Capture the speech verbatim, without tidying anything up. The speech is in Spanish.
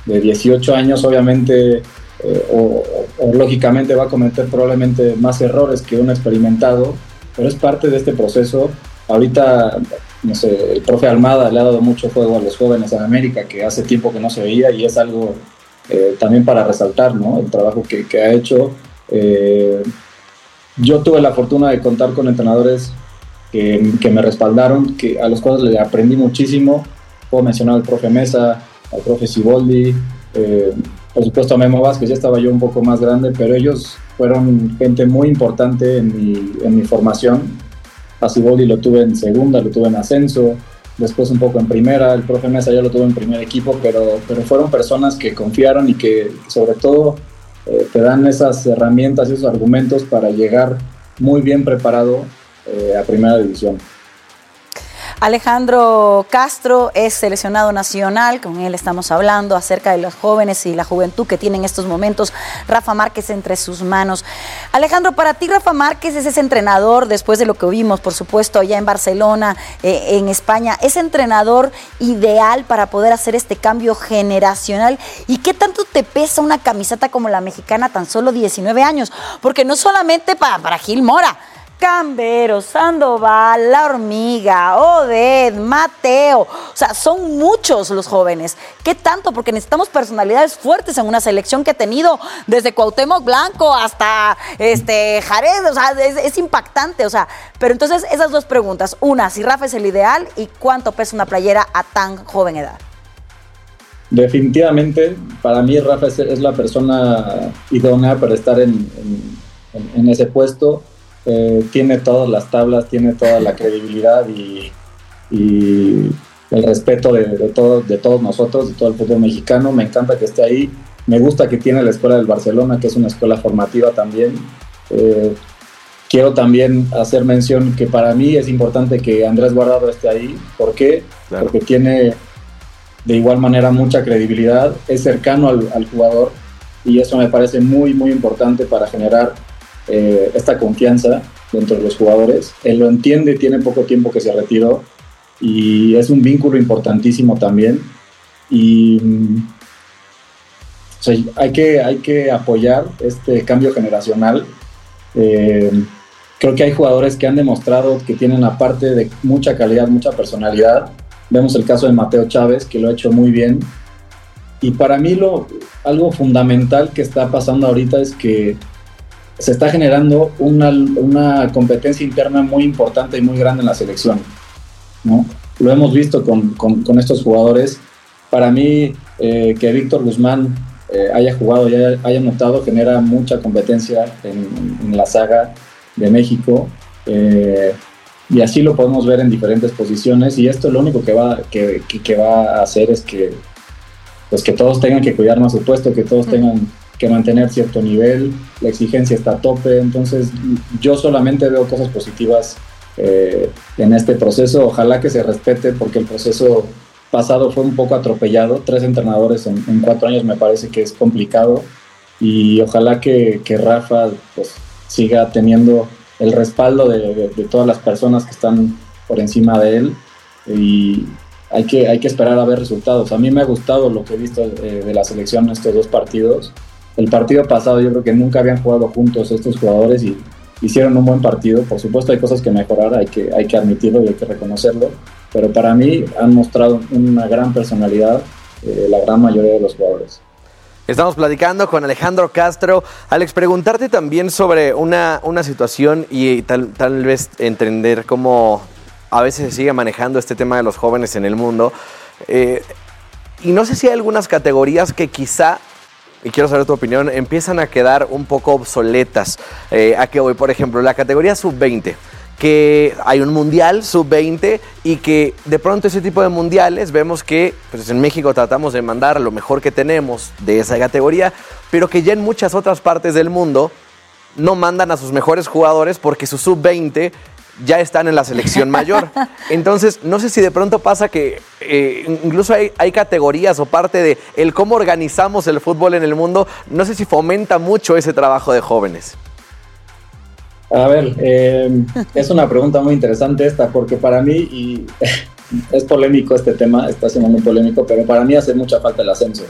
de dieciocho años, obviamente, eh, o, o lógicamente va a cometer probablemente más errores que un experimentado, pero es parte de este proceso. Ahorita, no sé, el profe Almada le ha dado mucho juego a los jóvenes en América, que hace tiempo que no se veía, y es algo eh, también para resaltar, ¿no? El trabajo que, que ha hecho. Eh, yo tuve la fortuna de contar con entrenadores que, que me respaldaron, que, a los cuales le aprendí muchísimo. Puedo mencionar al profe Mesa, al profe Siboldi, eh, por supuesto a Memo Vázquez. Ya estaba yo un poco más grande, pero ellos fueron gente muy importante en mi, en mi formación. A Siboldi lo tuve en segunda, lo tuve en ascenso, después un poco en primera. El profe Mesa ya lo tuve en primer equipo, pero, pero fueron personas que confiaron y que sobre todo eh, te dan esas herramientas y esos argumentos para llegar muy bien preparado eh, a primera división. Alejandro Castro es seleccionado nacional, con él estamos hablando acerca de los jóvenes y la juventud que tienen en estos momentos Rafa Márquez entre sus manos. Alejandro, para ti Rafa Márquez es ese entrenador, después de lo que vimos, por supuesto, allá en Barcelona, eh, en España, ese entrenador ideal para poder hacer este cambio generacional. ¿Y qué tanto te pesa una camiseta como la mexicana tan solo diecinueve años? Porque no solamente para, para Gil Mora, Cambero, Sandoval, La Hormiga, Oded, Mateo, o sea, son muchos los jóvenes. ¿Qué tanto? Porque necesitamos personalidades fuertes en una selección que ha tenido desde Cuauhtémoc Blanco hasta este Jared, o sea, es, es impactante, o sea, pero entonces esas dos preguntas, una, si Rafa es el ideal y cuánto pesa una playera a tan joven edad. Definitivamente, para mí Rafa es, es la persona idónea para estar en, en, en ese puesto. Eh, tiene todas las tablas, tiene toda la credibilidad y, y el respeto de, de, todo, de todos nosotros, de todo el fútbol mexicano. Me encanta que esté ahí. Me gusta que tiene la escuela del Barcelona, que es una escuela formativa también. Eh, quiero también hacer mención que para mí es importante que Andrés Guardado esté ahí. ¿Por qué? Claro. Porque tiene de igual manera mucha credibilidad, es cercano al, al jugador, y eso me parece muy, muy importante para generar Eh, esta confianza dentro de los jugadores. Él lo entiende, tiene poco tiempo que se retiró y es un vínculo importantísimo también, y o sea, hay, que, hay que apoyar este cambio generacional. Eh, creo que hay jugadores que han demostrado que tienen, aparte de mucha calidad, mucha personalidad. Vemos el caso de Mateo Chávez, que lo ha hecho muy bien, y para mí lo, algo fundamental que está pasando ahorita es que se está generando una, una competencia interna muy importante y muy grande en la selección, ¿no? Lo hemos visto con, con, con estos jugadores. Para mí, eh, que Víctor Guzmán eh, haya jugado y haya, haya notado, genera mucha competencia en, en la saga de México, eh, y así lo podemos ver en diferentes posiciones, y esto lo único que va, que, que, que va a hacer es que, pues que todos tengan que cuidar más su puesto, que todos tengan que mantener cierto nivel. La exigencia está a tope, entonces yo solamente veo cosas positivas eh, en este proceso. Ojalá que se respete, porque el proceso pasado fue un poco atropellado. Tres entrenadores en, en cuatro años me parece que es complicado, y ojalá que, que Rafa pues siga teniendo el respaldo de, de, de todas las personas que están por encima de él, y hay que, hay que esperar a ver resultados. A mí me ha gustado lo que he visto eh, de la selección en estos dos partidos. El partido pasado yo creo que nunca habían jugado juntos estos jugadores y hicieron un buen partido. Por supuesto hay cosas que mejorar, hay que, hay que admitirlo y hay que reconocerlo, pero para mí han mostrado una gran personalidad eh, la gran mayoría de los jugadores. Estamos platicando con Alejandro Castro. Alex, preguntarte también sobre una, una situación y tal, tal vez entender cómo a veces se sigue manejando este tema de los jóvenes en el mundo. Eh, y no sé si hay algunas categorías que quizá, y quiero saber tu opinión, empiezan a quedar un poco obsoletas. Eh, ¿A qué voy? Por ejemplo, la categoría sub veinte, que hay un mundial sub veinte y que de pronto ese tipo de mundiales vemos que pues en México tratamos de mandar lo mejor que tenemos de esa categoría, pero que ya en muchas otras partes del mundo no mandan a sus mejores jugadores porque su sub veinte ya están en la selección mayor. Entonces, no sé si de pronto pasa que eh, incluso hay, hay categorías o parte de el cómo organizamos el fútbol en el mundo, no sé si fomenta mucho ese trabajo de jóvenes. A ver, eh, es una pregunta muy interesante esta, porque para mí, y es polémico este tema, está siendo muy polémico, pero para mí hace mucha falta el ascenso.